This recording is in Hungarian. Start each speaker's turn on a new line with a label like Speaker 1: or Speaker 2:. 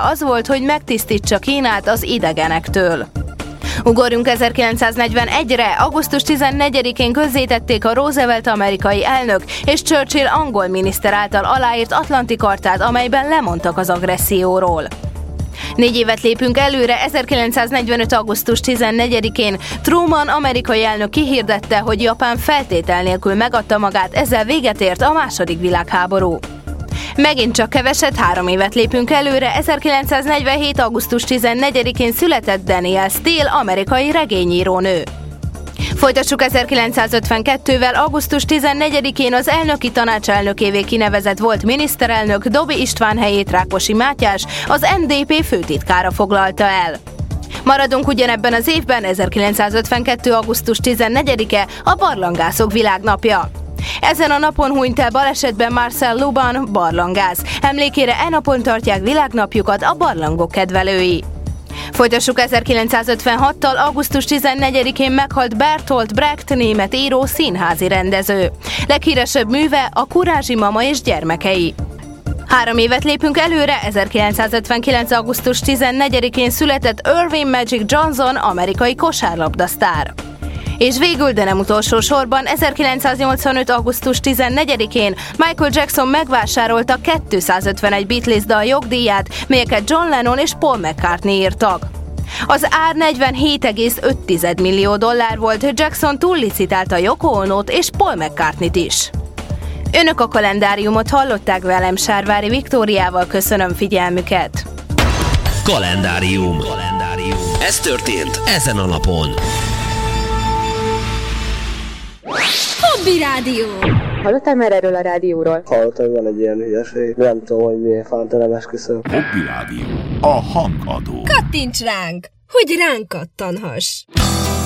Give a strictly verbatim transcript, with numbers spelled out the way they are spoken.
Speaker 1: az volt, hogy megtisztítsa Kínát az idegenektől. Ugorjunk ezerkilencszáznegyvenegyre, augusztus tizennegyedikén közzétették a Roosevelt amerikai elnök és Churchill angol miniszter által aláírt Atlanti Chartát, amelyben lemondtak az agresszióról. Négy évet lépünk előre, ezerkilencszáznegyvenöt. augusztus tizennegyedikén Truman amerikai elnök kihirdette, hogy Japán feltétel nélkül megadta magát, ezzel véget ért a második világháború. Megint csak keveset, három évet lépünk előre, ezerkilencszáznegyvenhét. augusztus tizennegyedikén született Danielle Steele, amerikai regényírónő. Folytassuk ezerkilencszázötvenkettővel, augusztus tizennegyedikén az elnöki tanács elnökévé kinevezett volt miniszterelnök Dobby István helyét Rákosi Mátyás, az en dé pé főtitkára foglalta el. Maradunk ugyanebben az évben, ezerkilencszázötvenkettő. augusztus tizennegyedike a barlangászok világnapja. Ezen a napon hunyt el balesetben Marcel Lubin, barlangász. Emlékére e napon tartják világnapjukat a barlangok kedvelői. Folytassuk ezerkilencszázötvenhattal, augusztus tizennegyedikén meghalt Bertolt Brecht, német író, színházi rendező. Leghíresebb műve a Kurázsi mama és gyermekei. Három évet lépünk előre, ezerkilencszázötvenkilenc. augusztus tizennegyedikén született Irving Magic Johnson, amerikai kosárlabdasztár. És végül, de nem utolsó sorban, ezerkilencszáznyolcvanöt. augusztus tizennegyedikén Michael Jackson megvásárolta kétszázötvenegy Beatles dal jogdíját, melyeket John Lennon és Paul McCartney írtak. Az ár negyvenhét egész öt millió dollár volt, Jackson túllicitálta Yoko Onót és Paul McCartneyt is. Önök a kalendáriumot hallották, velem Sárvári Viktóriával, köszönöm figyelmüket.
Speaker 2: Kalendárium. Kalendárium. Ez történt ezen a napon.
Speaker 3: Hobby Rádió.
Speaker 4: Hallottál már erről a rádióról?
Speaker 5: Hallottam, hogy van egy ilyen hülyeség. Nem tudom, hogy miért fánt, nem esküszöm.
Speaker 6: Hobby Rádió. A hangadó.
Speaker 3: Kattints ránk, hogy ránk kattanhass.